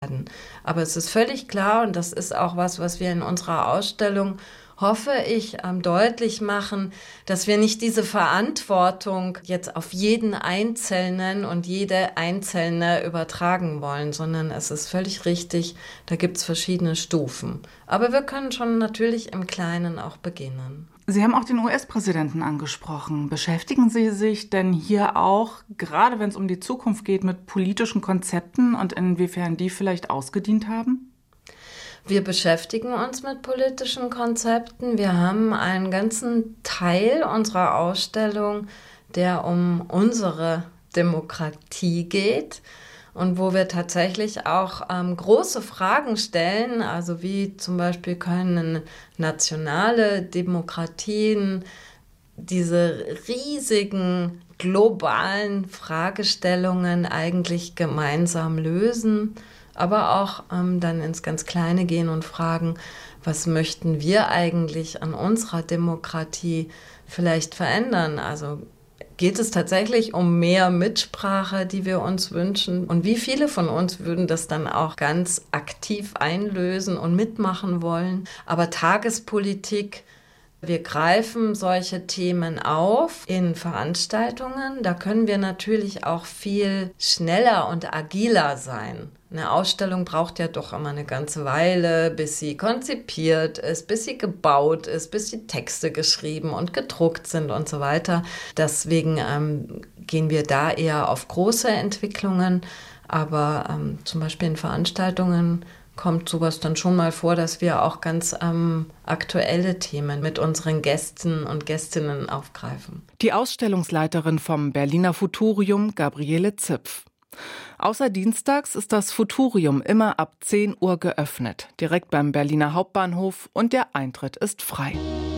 werden. Aber es ist völlig klar, und das ist auch was wir in unserer Ausstellung, hoffe ich, deutlich machen, dass wir nicht diese Verantwortung jetzt auf jeden Einzelnen und jede Einzelne übertragen wollen, sondern es ist völlig richtig, da gibt es verschiedene Stufen. Aber wir können schon natürlich im Kleinen auch beginnen. Sie haben auch den US-Präsidenten angesprochen. Beschäftigen Sie sich denn hier auch, gerade wenn es um die Zukunft geht, mit politischen Konzepten und inwiefern die vielleicht ausgedient haben? Wir beschäftigen uns mit politischen Konzepten. Wir haben einen ganzen Teil unserer Ausstellung, der um unsere Demokratie geht und wo wir tatsächlich auch große Fragen stellen, also wie zum Beispiel können nationale Demokratien diese riesigen globalen Fragestellungen eigentlich gemeinsam lösen, aber auch dann ins ganz Kleine gehen und fragen, was möchten wir eigentlich an unserer Demokratie vielleicht verändern? Also geht es tatsächlich um mehr Mitsprache, die wir uns wünschen? Und wie viele von uns würden das dann auch ganz aktiv einlösen und mitmachen wollen? Aber Tagespolitik, wir greifen solche Themen auf in Veranstaltungen. Da können wir natürlich auch viel schneller und agiler sein. Eine Ausstellung braucht ja doch immer eine ganze Weile, bis sie konzipiert ist, bis sie gebaut ist, bis die Texte geschrieben und gedruckt sind und so weiter. Deswegen gehen wir da eher auf große Entwicklungen. Aber zum Beispiel in Veranstaltungen kommt sowas dann schon mal vor, dass wir auch ganz aktuelle Themen mit unseren Gästen und Gästinnen aufgreifen. Die Ausstellungsleiterin vom Berliner Futurium, Gabriele Zipf. Außer dienstags ist das Futurium immer ab 10 Uhr geöffnet, direkt beim Berliner Hauptbahnhof, und der Eintritt ist frei.